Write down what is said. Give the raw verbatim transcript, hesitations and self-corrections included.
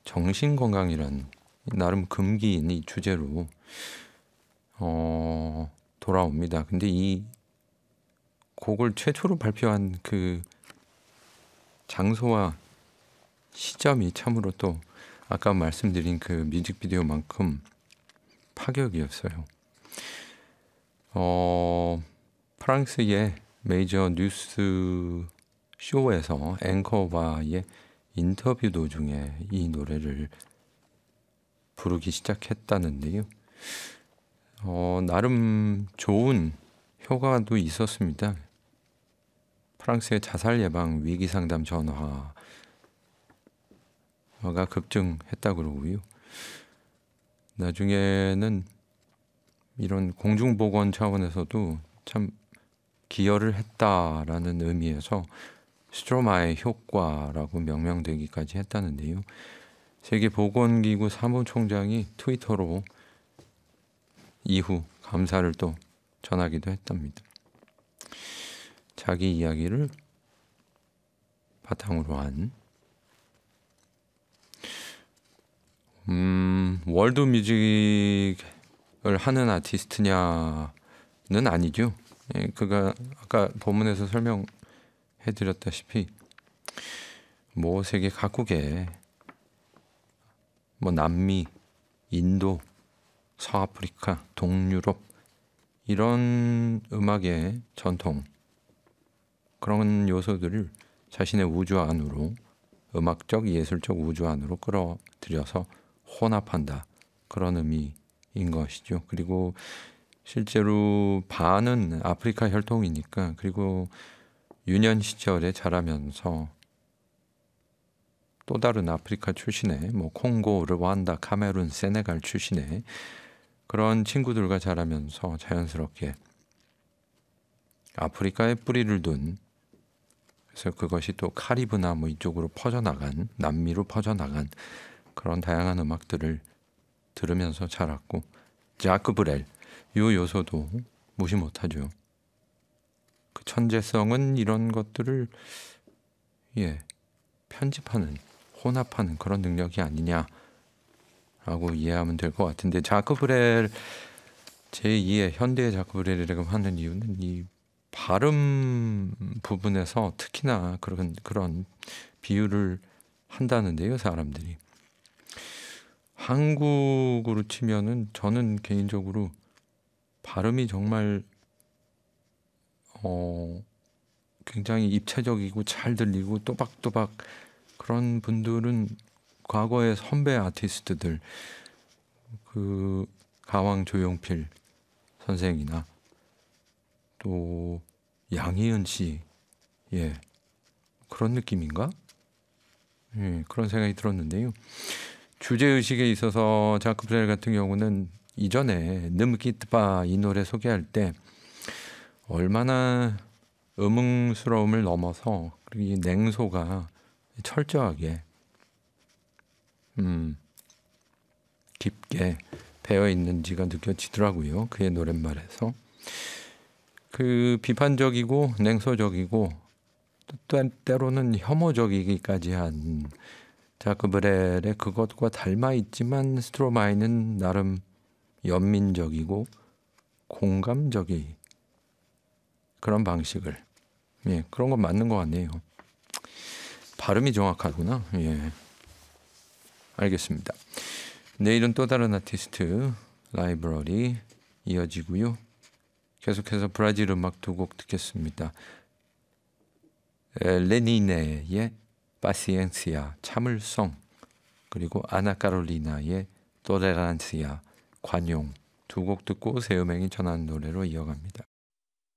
정신건강이란 나름 금기인 이 주제로 어, 돌아옵니다. 근데 이 곡을 최초로 발표한 그 장소와 시점이 참으로 또 아까 말씀드린 그 뮤직비디오만큼 파격이었어요. 어, 프랑스의 메이저 뉴스 쇼에서 앵커와의 인터뷰 도중에 이 노래를 부르기 시작했다는데요. 어, 나름 좋은 효과도 있었습니다. 프랑스의 자살 예방 위기 상담 전화가 급증했다 그러고요. 나중에는 이런 공중보건 차원에서도 참 기여를 했다라는 의미에서 스트로마의 효과라고 명명되기까지 했다는데요. 세계보건기구 사무총장이 트위터로 이후 감사를 또 전하기도 했답니다. 자기 이야기를 바탕으로 한 음, 월드 뮤직을 하는 아티스트냐는 아니죠. 예, 그가 아까 본문에서 설명해드렸다시피 뭐 세계 각국에 뭐 남미, 인도, 서아프리카, 동유럽 이런 음악의 전통 그런 요소들을 자신의 우주 안으로 음악적, 예술적 우주 안으로 끌어들여서 혼합한다. 그런 의미인 것이죠. 그리고 실제로 반은 아프리카 혈통이니까 그리고 유년 시절에 자라면서 또 다른 아프리카 출신의 뭐 콩고, 르완다, 카메룬, 세네갈 출신의 그런 친구들과 자라면서 자연스럽게 아프리카에 뿌리를 둔 그래서 그것이 또 카리브나 뭐 이쪽으로 퍼져나간 남미로 퍼져나간 그런 다양한 음악들을 들으면서 자랐고 자크 브렐 이 요소도 무시 못하죠. 그 천재성은 이런 것들을 예 편집하는 혼합하는 그런 능력이 아니냐라고 이해하면 될 것 같은데 자크 브렐 제이의 현대의 자크 브렐이라고 하는 이유는 이 발음 부분에서 특히나 그런 그런 비유를 한다는데요, 사람들이. 한국으로 치면은 저는 개인적으로 발음이 정말 어 굉장히 입체적이고 잘 들리고 또박또박 그런 분들은 과거의 선배 아티스트들 그 가왕 조용필 선생이나 또 양희은 씨, 예 그런 느낌인가? 예 그런 생각이 들었는데요. 주제 의식에 있어서 자크 브렐 같은 경우는 이전에 느무키트바 이 노래 소개할 때 얼마나 음흉스러움을 넘어서 이 냉소가 철저하게 음, 깊게 배어 있는지가 느껴지더라고요. 그의 노랫말에서 그 비판적이고 냉소적이고 또 때로는 혐오적이기까지 한 자크 브렐의 그것과 닮아 있지만 스트로마이는 나름 연민적이고 공감적이 그런 방식을 예 그런 건 맞는 것 같네요. 발음이 정확하구나. 예 알겠습니다. 내일은 또 다른 아티스트 라이브러리 이어지고요. 계속해서 브라질 음악 두 곡 듣겠습니다. 레니네의 파시엔시아 참을성 그리고 아나카롤리나의 토레란시아 관용 두 곡 듣고 새음행이 전하는 노래로 이어갑니다.